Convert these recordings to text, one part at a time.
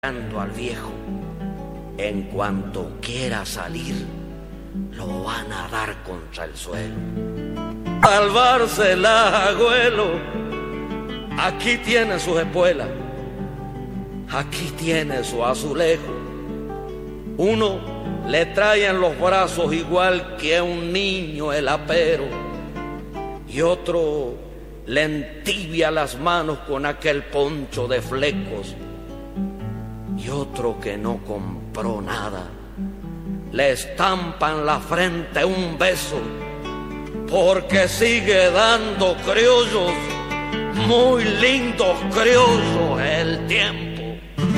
Al viejo, en cuanto quiera salir, lo van a dar contra el suelo. Salvársela, abuelo, aquí tiene su espuela, aquí tiene su azulejo. Uno le trae en los brazos igual que a un niño el apero, y otro le entibia las manos con aquel poncho de flecos. Y otro que no compró nada, le estampa en la frente un beso, porque sigue dando criollos, muy lindos criollos el tiempo.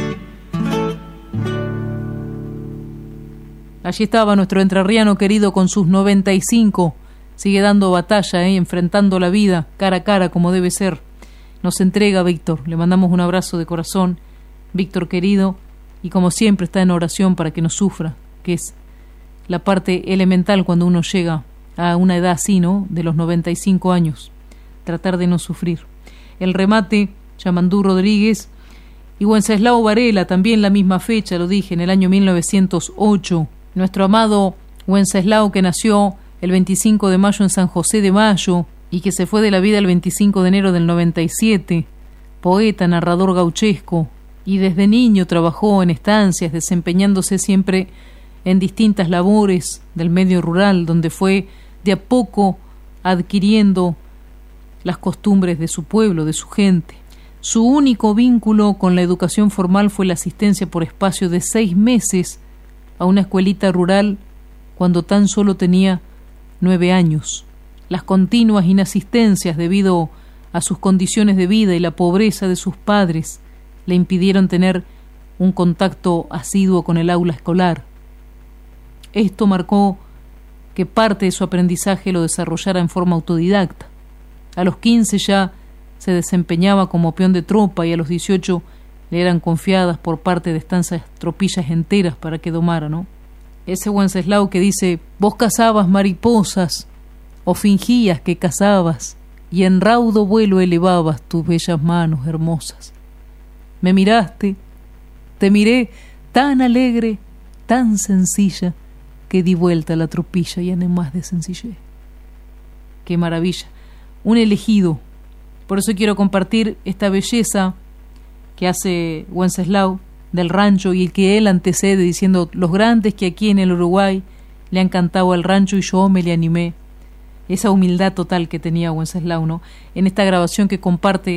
Allí estaba nuestro entrerriano querido con sus 95, sigue dando batalla, enfrentando la vida cara a cara como debe ser. Nos entrega Víctor, le mandamos un abrazo de corazón. Víctor querido, y como siempre está en oración para que no sufra, que es la parte elemental cuando uno llega a una edad así, ¿no?, de los 95 años, tratar de no sufrir. El remate, Yamandú Rodríguez y Wenceslao Varela, también la misma fecha, lo dije, en el año 1908. Nuestro amado Wenceslao, que nació el 25 de mayo en San José de Mayo y que se fue de la vida el 25 de enero del 97, poeta, narrador gauchesco, y desde niño trabajó en estancias, desempeñándose siempre en distintas labores del medio rural, donde fue de a poco adquiriendo las costumbres de su pueblo, de su gente. Su único vínculo con la educación formal fue la asistencia por espacio de 6 meses a una escuelita rural cuando tan solo tenía 9 años. Las continuas inasistencias debido a sus condiciones de vida y la pobreza de sus padres le impidieron tener un contacto asiduo con el aula escolar. Esto marcó que parte de su aprendizaje lo desarrollara en forma autodidacta. A los 15 ya se desempeñaba como peón de tropa y a los 18 le eran confiadas por parte de estancias tropillas enteras para que domara, ¿no? Ese Wenceslao que dice: vos cazabas mariposas o fingías que cazabas y en raudo vuelo elevabas tus bellas manos hermosas. Me miraste, te miré tan alegre, tan sencilla, que di vuelta a la tropilla y en más de sencillez. ¡Qué maravilla! Un elegido. Por eso quiero compartir esta belleza que hace Wenceslao del rancho y el que él antecede diciendo: los grandes que aquí en el Uruguay le han cantado al rancho y yo me le animé. Esa humildad total que tenía Wenceslao, ¿no?, en esta grabación que comparte